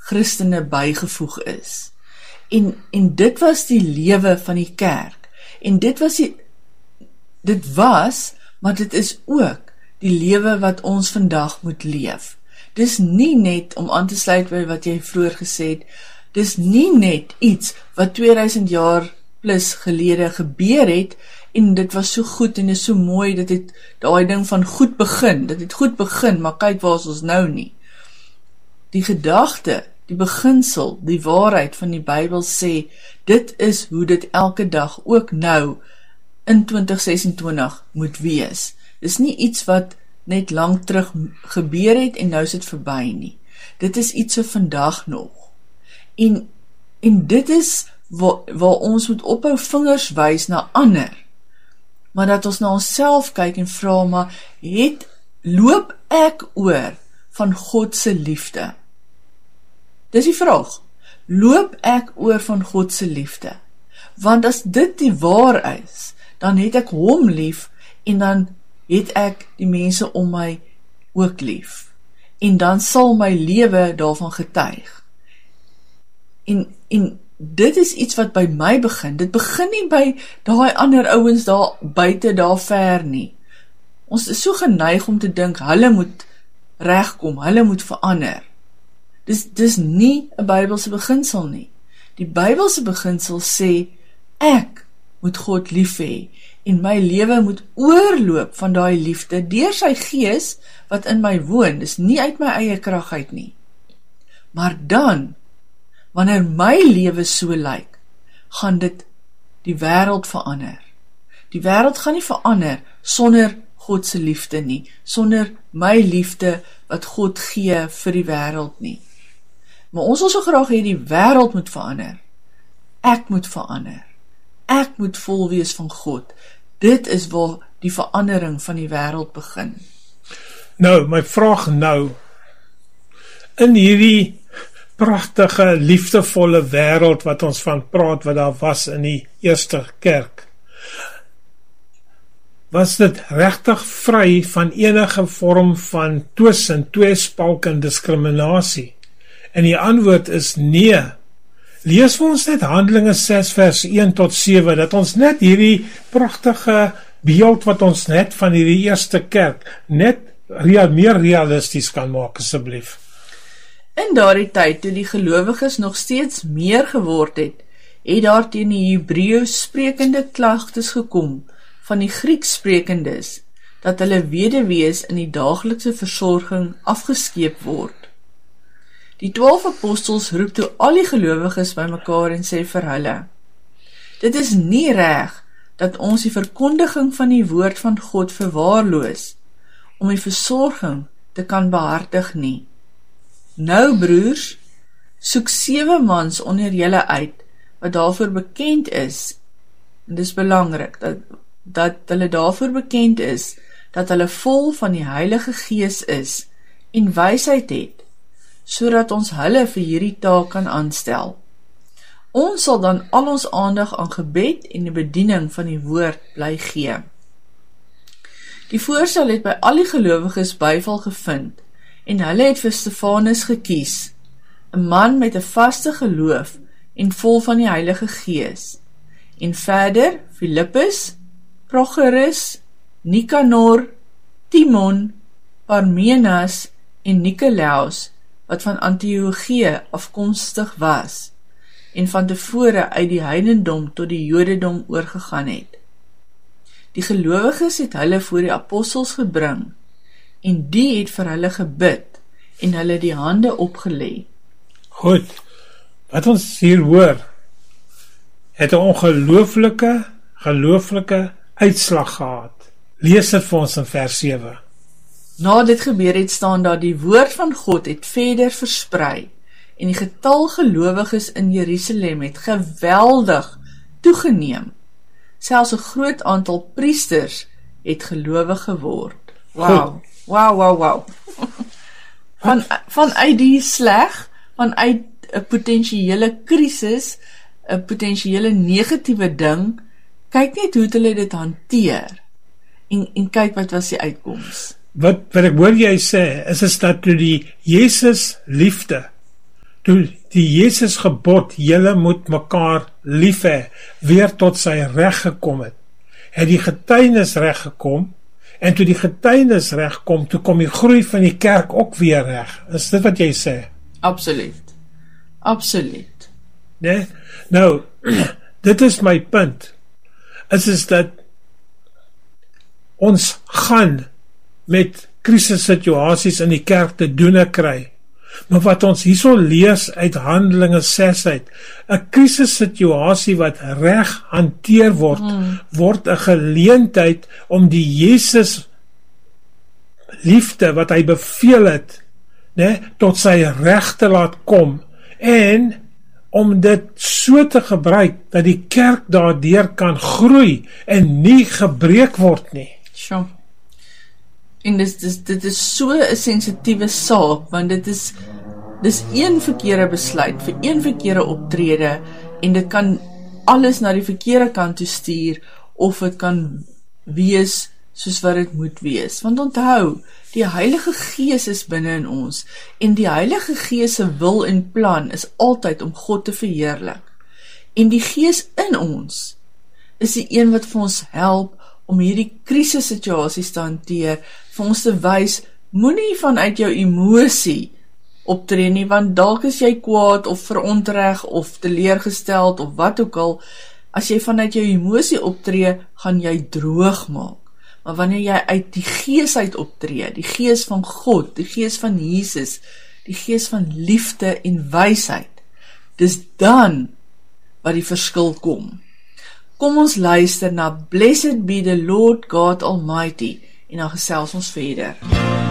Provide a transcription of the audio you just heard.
Christene bygevoeg is. En dit was die lewe van die kerk. En dit was, maar dit is ook die lewe wat ons vandag moet leef. Dis nie net, om aan te sluit by wat jy vroeër gesê het, dis nie net iets wat 2000 jaar plus gelede gebeur het, en dit was so goed en is so mooi, dit het daai ding van goed begin, maar kyk waar is ons nou nie. Die gedagte, die beginsel, die waarheid van die Bybel sê, dit is hoe dit elke dag ook nou in 2026 moet wees. Dis nie iets wat net lang terug gebeur het en nou is dit verby nie. Dit is iets wat vandag nog. En dit is waar ons moet ophou vingers wys na ander, maar dat ons na onsself kyk en vra, maar loop ek oor van God se liefde? Dis die vraag. Loop ek oor van God se liefde? Want as dit die waar is, dan het ek hom lief, en dan het ek die mense om my ook lief. En dan sal my lewe daarvan getuig. En dit is iets wat by my begin. Dit begin nie by daai ander ouens daar buite, daar ver nie. Ons is so geneig om te dink, hulle moet regkom, hulle moet verander. Dis nie 'n Bybelse beginsel nie. Die Bybelse beginsel sê, ek moet God lief hê, en my lewe moet oorloop van daai liefde, deur sy gees wat in my woon, dis nie uit my eie krag uit nie. Maar dan, wanneer my lewe so lyk, gaan dit die wêreld verander. Die wêreld gaan nie verander sonder God se liefde nie, sonder my liefde wat God gee vir die wêreld nie. Maar ons wil so graag hê die wêreld moet verander. Ek moet verander. Ek moet vol wees van God. Dit is waar die verandering van die wêreld begin. Nou, my vraag nou, in hierdie pragtige, liefdevolle wêreld wat ons van praat, wat daar was in die eerste kerk, was dit regtig vry van enige vorm van twis en tweespalk en diskriminasie? En die antwoord is nee. Lees vir ons net Handelinge 6 vers 1 tot 7, dat ons net hierdie pragtige beeld wat ons net van hierdie eerste kerk net meer realisties kan maak, asseblief. In daardie tyd, toe die gelowiges nog steeds meer geword het daar teen die Hebreeus sprekende klagtes gekom van die Grieks sprekendes, dat hulle weduwees in die daaglikse versorging afgeskeep word. Die 12 apostels roep toe al die gelowiges by mekaar en sê vir hulle, dit is nie reg dat ons die verkondiging van die woord van God verwaarloos, om die versorging te kan behartig nie. Nou broers, soek 7 mans onder julle uit, wat daarvoor bekend is, en dis belangrik, dat hulle daarvoor bekend is, dat hulle vol van die Heilige Gees is, en wysheid het, sodat ons hulle vir hierdie taak kan aanstel. Ons sal dan al ons aandag aan gebed en die bediening van die woord bly gee. Die voorstel het by al die gelowiges byval gevind, en hulle het vir Stefanus gekies, 'n man met 'n vaste geloof en vol van die Heilige Gees, en verder Filippus, Prochorus, Nikanor, Timon, Parmenas en Nikolaus, wat van Antiochie afkomstig was, en van tevore uit die heidendom tot die Jodendom oorgegaan het. Die gelowiges het hulle voor die apostels gebring, en die het vir hulle gebid, en hulle die hande opgelê. Goed, wat ons hier hoor, het 'n ongelooflike uitslag gehad. Lees dit vir ons in vers 7. Na dit gebeur het, staan daar, die woord van God het verder versprei, en die getal gelowiges in Jerusalem het geweldig toegeneem. Selfs 'n groot aantal priesters het gelowig geword. Wow. Vanuit die sleg, vanuit 'n potensiële krisis, 'n potensiële negatiewe ding, kyk net hoe hulle dit hanteer, en kyk wat was die uitkoms. Wat ek hoor jy sê, is dat toe die Jesus liefde, toe die Jesus gebod, julle moet mekaar lief hê, weer tot sy reg gekom het die getuienis reg gekom, en toe die getuienis reg kom, toe kom die groei van die kerk ook weer reg. Is dit wat jy sê? Absoluut. Absoluut. Nee? Nou, dit is my punt, is dat ons gaan met krisissituasies in die kerk te doen kry, maar wat ons hierso lees uit Handelinge 6 uit, 'n krisissituasie wat reg hanteer word, word 'n geleentheid om die Jesus liefde wat hy beveel het, tot sy reg te laat kom, en om dit so te gebruik, dat die kerk daardeur kan groei, en nie gebreek word nie. Sure. En dit is so 'n sensitiewe saak, want dis een verkeerde besluit, vir een verkeerde optrede, en dit kan alles na die verkeerde kant toe stuur, of dit kan wees soos wat dit moet wees. Want onthou, die Heilige Gees is binne in ons, en die Heilige Gees se wil en plan is altyd om God te verheerlik. En die Gees in ons is die een wat vir ons help om hierdie krisissituasies te hanteer, vir ons te wys, moenie vanuit jou emosie optree nie, want dalk is jy kwaad of verontreg of teleurgesteld of wat ook al. As jy vanuit jou emosie optree, gaan jy droog maak. Maar wanneer jy uit die Gees uit optree, die Gees van God, die Gees van Jesus, die Gees van liefde en wysheid, dis dan wat die verskil kom. Kom ons luister na Blessed be the Lord God Almighty, en dan gesels ons verder.